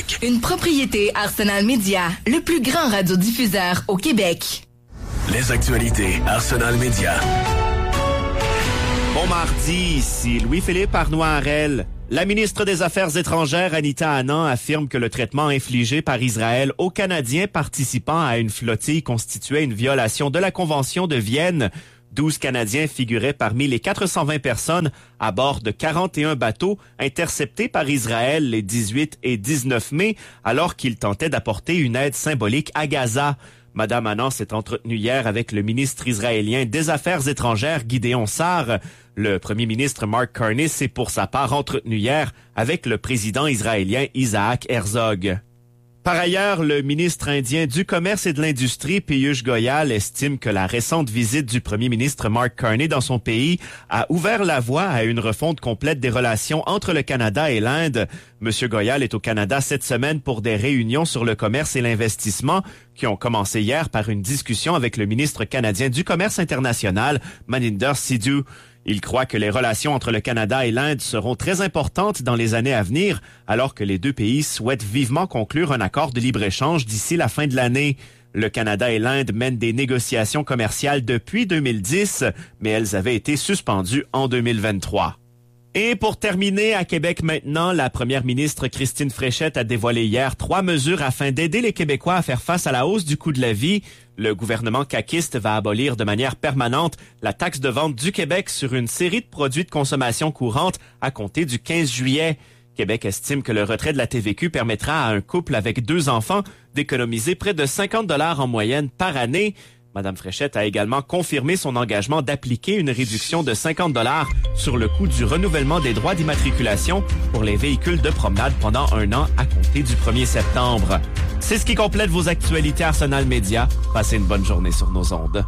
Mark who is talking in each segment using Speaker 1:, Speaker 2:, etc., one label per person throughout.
Speaker 1: Québec.
Speaker 2: Une propriété Arsenal Media, le plus grand radiodiffuseur au Québec.
Speaker 1: Les actualités Arsenal Media.
Speaker 3: Bon mardi, ici Louis-Philippe Arnois-Harel. La ministre des Affaires étrangères, Anita Anand, affirme que le traitement infligé par Israël aux Canadiens participant à une flottille constituait une violation de la Convention de Vienne. 12 Canadiens figuraient parmi les 420 personnes à bord de 41 bateaux interceptés par Israël les 18 et 19 mai, alors qu'ils tentaient d'apporter une aide symbolique à Gaza. Madame Anand s'est entretenue hier avec le ministre israélien des Affaires étrangères, Gideon Sa'ar. Le premier ministre Mark Carney s'est pour sa part entretenu hier avec le président israélien Isaac Herzog. Par ailleurs, le ministre indien du Commerce et de l'Industrie, Piyush Goyal, estime que la récente visite du premier ministre Mark Carney dans son pays a ouvert la voie à une refonte complète des relations entre le Canada et l'Inde. Monsieur Goyal est au Canada cette semaine pour des réunions sur le commerce et l'investissement qui ont commencé hier par une discussion avec le ministre canadien du Commerce international, Maninder Sidhu. Il croit que les relations entre le Canada et l'Inde seront très importantes dans les années à venir, alors que les deux pays souhaitent vivement conclure un accord de libre-échange d'ici la fin de l'année. Le Canada et l'Inde mènent des négociations commerciales depuis 2010, mais elles avaient été suspendues en 2023. Et pour terminer, à Québec maintenant, la première ministre Christine Fréchette a dévoilé hier 3 mesures afin d'aider les Québécois à faire face à la hausse du coût de la vie. Le gouvernement caquiste va abolir de manière permanente la taxe de vente du Québec sur une série de produits de consommation courante à compter du 15 juillet. Québec estime que le retrait de la TVQ permettra à un couple avec 2 enfants d'économiser près de 50 $ en moyenne par année. Madame Fréchette a également confirmé son engagement d'appliquer une réduction de 50 $ sur le coût du renouvellement des droits d'immatriculation pour les véhicules de promenade pendant 1 an à compter du 1er septembre. C'est ce qui complète vos actualités Arsenal Media. Passez une bonne journée sur nos ondes.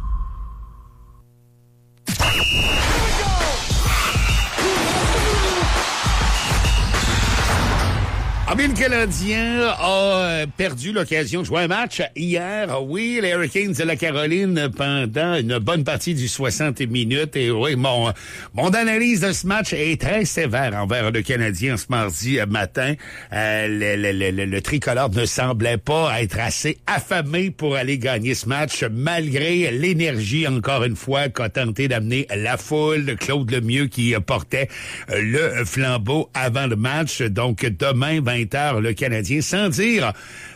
Speaker 4: Le Canadien a perdu l'occasion de jouer un match hier. Oui, les Hurricanes de la Caroline pendant une bonne partie du 60 minutes. Et oui, mon analyse de ce match est très sévère envers le Canadien ce mardi matin. Le tricolore ne semblait pas être assez affamé pour aller gagner ce match, malgré l'énergie, encore une fois, qu'a tenté d'amener la foule. Claude Lemieux qui portait le flambeau avant le match. Donc, demain, 20h, le Canadien, sans dire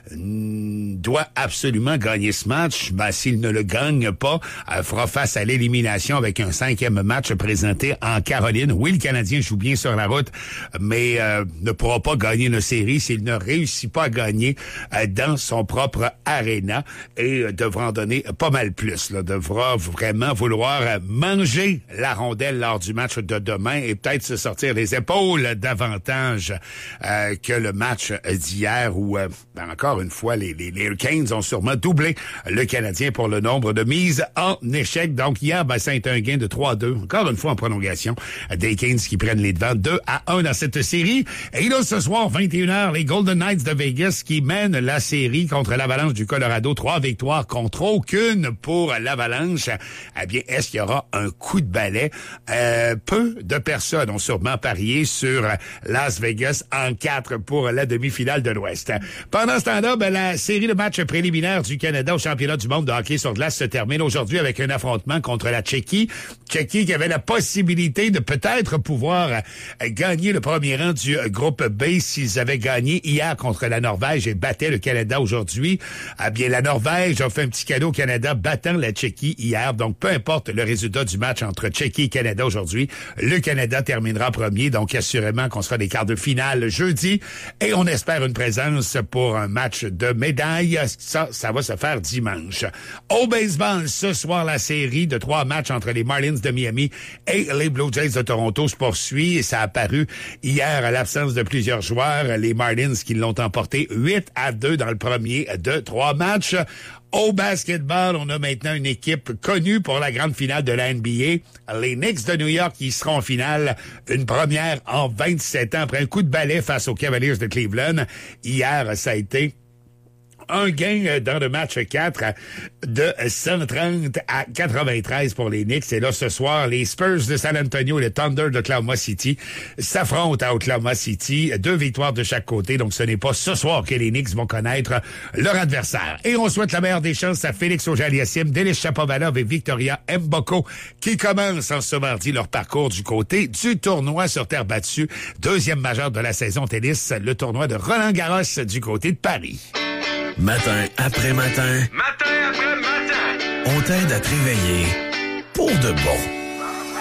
Speaker 4: doit absolument gagner ce match. S'il ne le gagne pas, fera face à l'élimination avec un 5e match présenté en Caroline. Oui, le Canadien joue bien sur la route, mais ne pourra pas gagner une série s'il ne réussit pas à gagner dans son propre aréna et devra en donner pas mal plus. Devra vraiment vouloir manger la rondelle lors du match de demain et peut-être se sortir les épaules davantage que le match d'hier où, encore une fois, les Hurricanes ont sûrement doublé le Canadien pour le nombre de mises en échec. Donc hier, ça a été un gain de 3-2, encore une fois en prolongation. Des Canes qui prennent les devants 2-1 dans cette série. Et là, ce soir, 21h, les Golden Knights de Vegas qui mènent la série contre l'Avalanche du Colorado. 3 victoires contre aucune pour l'Avalanche. Eh bien, est-ce qu'il y aura un coup de balai? Peu de personnes ont sûrement parié sur Las Vegas en 4 pour la demi-finale de l'Ouest. Pendant ce temps-là, la série de matchs préliminaires du Canada au championnat du monde de hockey sur glace se termine aujourd'hui avec un affrontement contre la Tchéquie. Tchéquie qui avait la possibilité de peut-être pouvoir gagner le premier rang du groupe B s'ils avaient gagné hier contre la Norvège et battaient le Canada aujourd'hui. Eh bien, la Norvège a fait un petit cadeau au Canada battant la Tchéquie hier. Donc, peu importe le résultat du match entre Tchéquie et Canada aujourd'hui, le Canada terminera premier. Donc, assurément qu'on sera des quarts de finale jeudi et on espère une présence pour un match de médaille. Ça va se faire dimanche. Au baseball, ce soir, la série de 3 matchs entre les Marlins de Miami et les Blue Jays de Toronto se poursuit. Et ça a paru hier à l'absence de plusieurs joueurs. Les Marlins qui l'ont emporté 8-2 dans le premier de 3 matchs. Au basketball, on a maintenant une équipe connue pour la grande finale de la NBA. Les Knicks de New York qui seront en finale, une première en 27 ans après un coup de balai face aux Cavaliers de Cleveland. Hier, ça a été Un gain dans le match 4 de 130 à 93 pour les Knicks. Et là, ce soir, les Spurs de San Antonio et le Thunder d'Oklahoma City s'affrontent à Oklahoma City. 2 victoires de chaque côté. Donc, ce n'est pas ce soir que les Knicks vont connaître leur adversaire. Et on souhaite la meilleure des chances à Félix Auger-Aliassime, Denis Shapovalov et Victoria Mboko qui commencent en ce mardi leur parcours du côté du tournoi sur terre battue. 2e majeur de la saison tennis, le tournoi de Roland-Garros du côté de Paris.
Speaker 1: Matin après matin.
Speaker 5: Matin après matin.
Speaker 1: On t'aide à te réveiller pour de bon.